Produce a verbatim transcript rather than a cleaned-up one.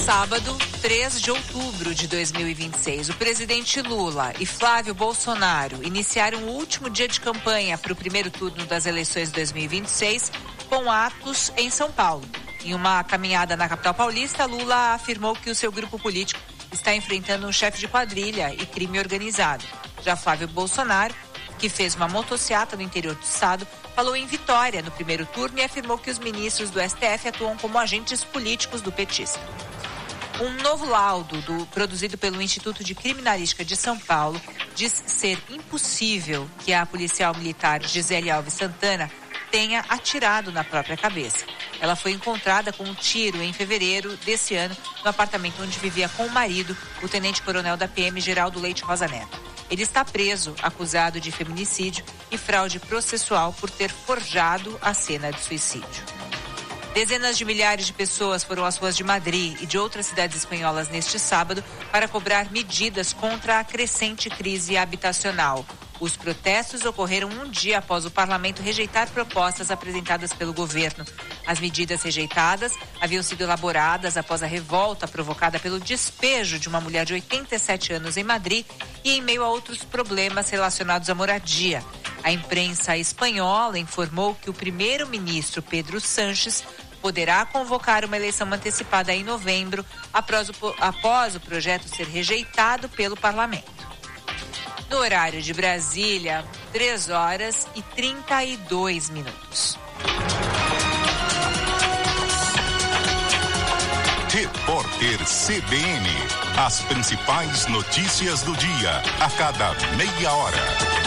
Sábado, três de outubro de dois mil e vinte e seis, o presidente Lula e Flávio Bolsonaro iniciaram o último dia de campanha para o primeiro turno das eleições de dois mil e vinte e seis com atos em São Paulo. Em uma caminhada na capital paulista, Lula afirmou que o seu grupo político está enfrentando um chefe de quadrilha e crime organizado. Já Flávio Bolsonaro, que fez uma motociata no interior do estado, falou em vitória no primeiro turno e afirmou que os ministros do S T F atuam como agentes políticos do petista. Um novo laudo do, produzido pelo Instituto de Criminalística de São Paulo diz ser impossível que a policial militar Gisele Alves Santana tenha atirado na própria cabeça. Ela foi encontrada com um tiro em fevereiro desse ano no apartamento onde vivia com o marido, o tenente-coronel da P M Geraldo Leite Rosa Neto. Ele está preso, acusado de feminicídio e fraude processual por ter forjado a cena de suicídio. Dezenas de milhares de pessoas foram às ruas de Madrid e de outras cidades espanholas neste sábado para cobrar medidas contra a crescente crise habitacional. Os protestos ocorreram um dia após o parlamento rejeitar propostas apresentadas pelo governo. As medidas rejeitadas haviam sido elaboradas após a revolta provocada pelo despejo de uma mulher de oitenta e sete anos em Madrid e em meio a outros problemas relacionados à moradia. A imprensa espanhola informou que o primeiro-ministro Pedro Sánchez poderá convocar uma eleição antecipada em novembro, após o, após o projeto ser rejeitado pelo parlamento. No horário de Brasília, três horas e trinta e dois minutos. Repórter C B N. As principais notícias do dia, a cada meia hora.